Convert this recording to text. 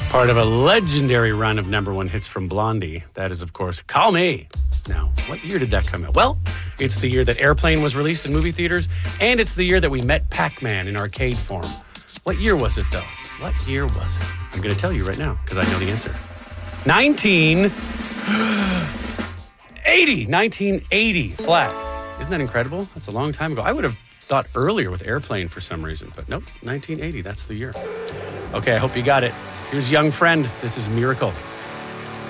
Part of a legendary run of number one hits from Blondie. That is, of course, Call Me. Now, what year did that come out? Well, it's the year that Airplane was released in movie theaters, and it's the year that we met Pac-Man in arcade form. What year was it, though? What year was it? I'm going to tell you right now, because I know the answer. 1980, flat. Isn't that incredible? That's a long time ago. I would have thought earlier with Airplane for some reason, but nope, 1980, that's the year. Okay, I hope you got it. Here's Young Friend. This is Miracle.